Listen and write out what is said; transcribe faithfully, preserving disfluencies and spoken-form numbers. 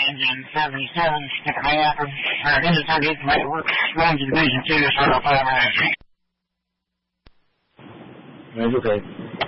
engine seventy-seven, sticking me after, or engine thirty-eight, make it work, going to division two, start off all right. That's okay.